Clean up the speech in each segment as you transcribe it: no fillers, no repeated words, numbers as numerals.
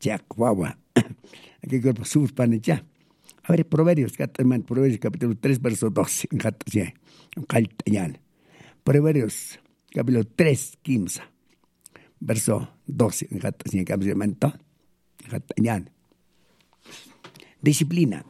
Chachuahua. Aquí cuerpo sus panes. A ver, Proverbios, Proverbios capítulo 3, verso 12. Proverbios capítulo 3, 15. Verso 12. Disciplina.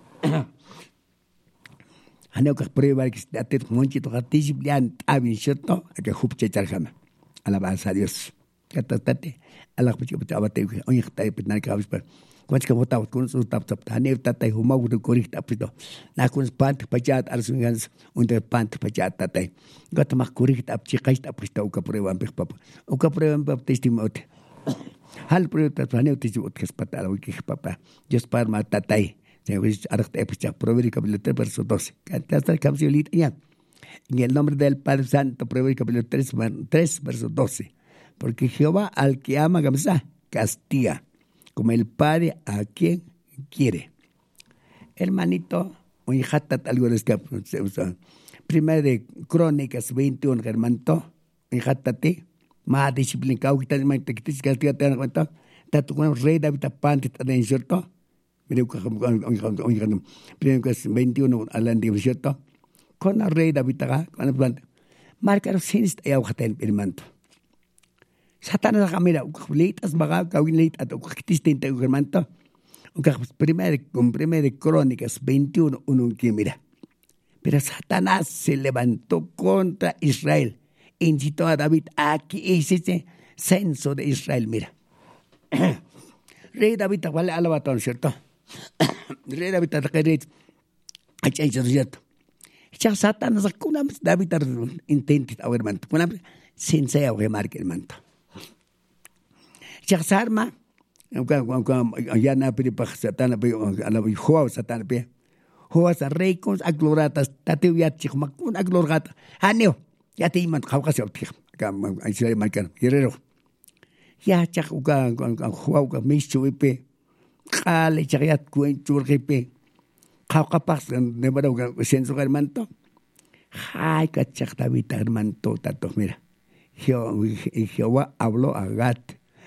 Haneo que prueba que está te monchito disciplina habin shoto que hupche charjama. Alabanza a Dios. Catate. Allah puchi abate oye está penal que habis per. Cuántos que votamos con sus tap haneo tata humau de correcta pito. Na con pant pachat arsungans und der pant pachat tata. Gata más correcta apchi kaista pista uka prueba ambek papa. Uka prueba ambek testimote. Hal prueba haneo testimote que espatala uki papa. Dios parma tatai. Proverbios capítulo 3, verso 12. En el nombre del Padre Santo, Proverbios capítulo 3, verso 12. Porque Jehová al que ama, castiga, como el Padre a quien quiere. Hermanito, un jatat algo de este. Primera de Crónicas 21, hermanito, un jatate, más disciplina, que te castiga, te dan cuenta, tanto con rey David Pante, ¿en cierto? Primero 21 al 18. Con el rey David con el plan. Marcar sin ya ujaten hermano. Satanás mira, leitas baga, cauinleit a distinto hermano. Primero de Crónicas 21 que mira. Pero Satanás se levantó contra Israel. Incitó a David a que hiciese censo de Israel, mira. Rey David vale alabatón, ¿cierto? Rey David rey achai cierto. Ya Satanás kuna David intentit a hermano. Kuna sin sea o marque hermano. Ya sarma ya na pide pa Satanás pe ala Joab Satanás pe. Joab sa rey con agloratas tatiwiat chik makun aglorata. Haneo ya te iman khawkas ya tik. Kam Israel marcan guerrero. Ya chak uga Joab ka mischu pe. Kale chariat kuen churripe. Kaukapas de verdad senso hermano. Ay, cachak David hermano tato mira. Jehová habló a Gad.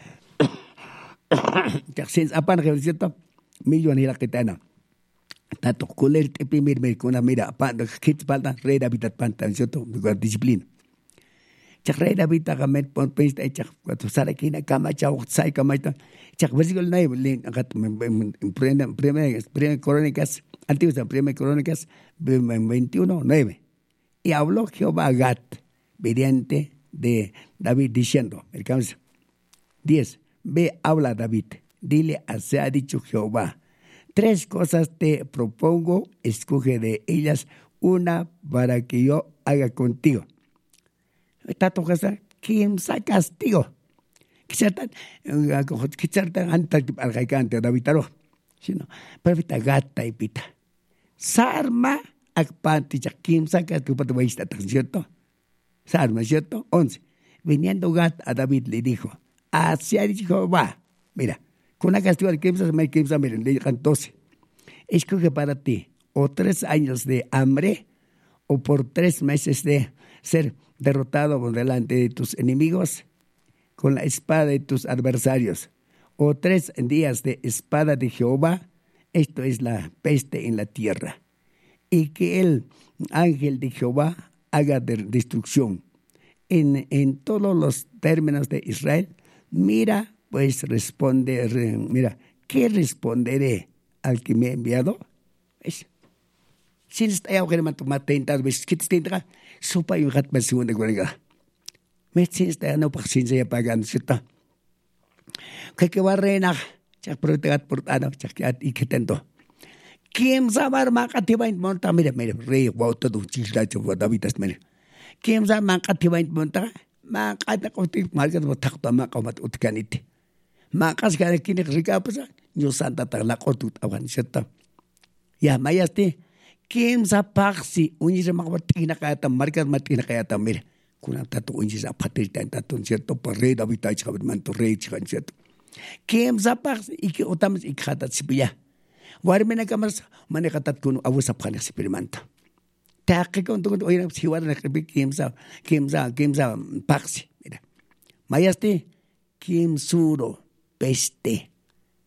Ya sens apan que cierto millón y la que tana. Tato kuler te primir me con mira pan kit palda rey David panta cierto con disciplina. Chak rey David gamet pon pesta chak cuando sale aquí na cama chau sai cama chak versículo 9 agat primera Crónicas antiguas primera Crónicas 21 9 y habló Jehová a Gad mediante de David diciendo el caso 10 ve habla David dile así ha dicho Jehová 3 cosas te propongo escoge de ellas una para que yo haga contigo. Tato casa ¿quién sa castigo? Quizás antes al jaicante David aro, sino perfecta gata y pita. Sarma akpanti ya ¿quién sa castigo para tu vista tan cierto? Sarma cierto 11. Viniendo Gad a David le dijo, así ha dicho Jehová, mira, con una castigo de Kimsa miren, le dijeron 12. Escoge para ti o 3 años de hambre o por 3 meses de ser derrotado por delante de tus enemigos con la espada de tus adversarios, o 3 días de espada de Jehová, esto es la peste en la tierra, y que el ángel de Jehová haga destrucción en todos los términos de Israel. Mira, pues ¿qué responderé al que me ha enviado? Sin estar ahogando matentas, ves que te tendrá sopa y un gat más segunda cuelga. Me sin estar no para sin se apagan, ¿cierto? Que va a reinar, ya protegat portano, ya y que tento. ¿Quién sabe macatiba en monta? Mira, rey, wow, todo chislacho, David, mira. ¿Quién sabe macatiba en monta? Macata contigo, marca de tacto, macamat utcanite. Macas que aquí en el ricapasa, yo santa la cortut avan, ¿cierto? Ya, mayaste. ¿Quién sabe si unirse macatina cayata, marcas matina cayata, mira? Kuna tato unirse a patrita en tato, ¿cierto? Por rey David, manto rey, ¿cierto? ¿Quién sabe y que otamos y catat sipilla? Guarmena camas manejatat con abusa panes experimenta. Taque con todo oye si guarda que quién sabe paxi, mira. Mayaste quién suro peste.